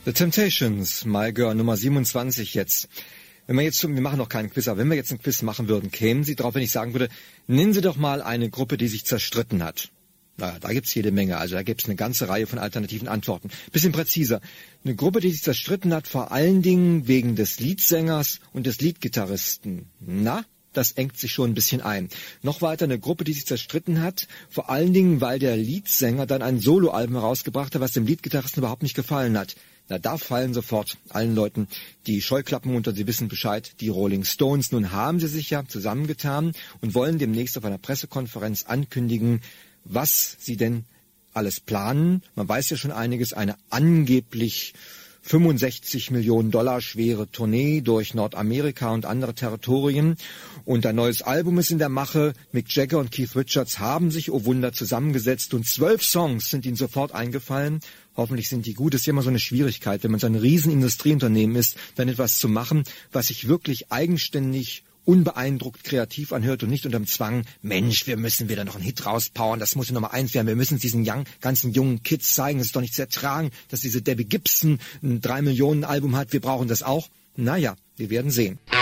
The Temptations, My Girl, Nummer 27 jetzt. Wenn wir jetzt, wir machen noch keinen Quiz, aber wenn wir jetzt einen Quiz machen würden, kämen Sie drauf, wenn ich sagen würde, nennen Sie doch mal eine Gruppe, die sich zerstritten hat. Naja, da gibt's jede Menge, also da gibt's eine ganze Reihe von alternativen Antworten. Bisschen präziser. Eine Gruppe, die sich zerstritten hat, vor allen Dingen wegen des Leadsängers und des Leadgitarristen. Na? Das engt sich schon ein bisschen ein. Noch weiter eine Gruppe, die sich zerstritten hat, vor allen Dingen, weil der Leadsänger dann ein Soloalbum herausgebracht hat, was dem Leadgitarristen überhaupt nicht gefallen hat. Na, da fallen sofort allen Leuten die Scheuklappen unter, sie wissen Bescheid, die Rolling Stones. Nun haben sie sich ja zusammengetan und wollen demnächst auf einer Pressekonferenz ankündigen, was sie denn alles planen. Man weiß ja schon einiges, eine angeblich 65 Millionen Dollar schwere Tournee durch Nordamerika und andere Territorien. Und ein neues Album ist in der Mache. Mick Jagger und Keith Richards haben sich, oh Wunder, zusammengesetzt und 12 Songs sind ihnen sofort eingefallen. Hoffentlich sind die gut. Das ist ja immer so eine Schwierigkeit, wenn man so ein Riesenindustrieunternehmen ist, dann etwas zu machen, was sich wirklich eigenständig unbeeindruckt kreativ anhört und nicht unterm Zwang, Mensch, wir müssen wieder noch einen Hit rauspowern, das muss Nummer 1 werden, wir müssen es diesen ganzen jungen Kids zeigen, es ist doch nicht zu ertragen, dass diese Debbie Gibson ein 3 Millionen Album hat, wir brauchen das auch. Naja, wir werden sehen.